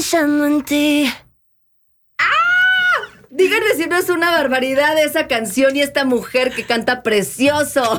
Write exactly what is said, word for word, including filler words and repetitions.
pensando en ti. Díganme si no es una barbaridad esa canción y esta mujer que canta precioso.